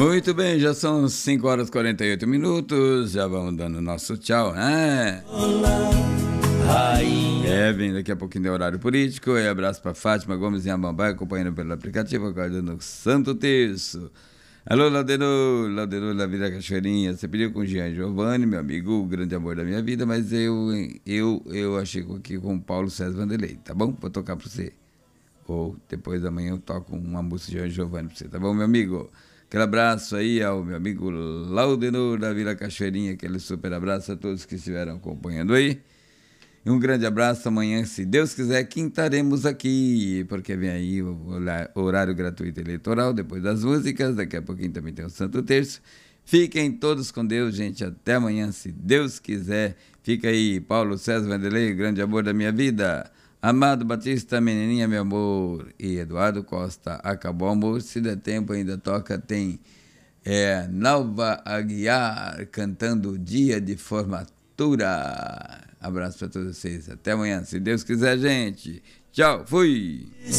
Muito bem, já são 5 horas e 48 minutos, já vamos dando nosso tchau, né? Bem, daqui a pouquinho é horário político. E abraço para Fátima Gomes em Amambai, acompanhando pelo aplicativo, aguardando o Santo Terço. Alô, Laudenor da Vila Cachoeirinha. Você pediu com o Jean Giovanni, meu amigo, o grande amor da minha vida, mas eu achei aqui com o Paulo César Vanderlei, tá bom? Vou tocar para você. Ou depois da manhã eu toco uma música de Jean Giovanni para você, tá bom, meu amigo? Aquele abraço aí ao meu amigo Laudenor da Vila Cachoeirinha, aquele super abraço a todos que estiveram acompanhando aí. E um grande abraço. Amanhã, se Deus quiser, quintaremos aqui, porque vem aí o horário gratuito eleitoral, depois das músicas, daqui a pouquinho também tem o Santo Terço. Fiquem todos com Deus, gente, até amanhã, se Deus quiser. Fica aí, Paulo César Vanderlei, grande amor da minha vida. Amado Batista, menininha, meu amor. E Eduardo Costa, acabou o amor, se der tempo ainda toca, tem Nalva Aguiar cantando Dia de Formatura. Abraço para todos vocês. Até amanhã, se Deus quiser, gente. Tchau, fui!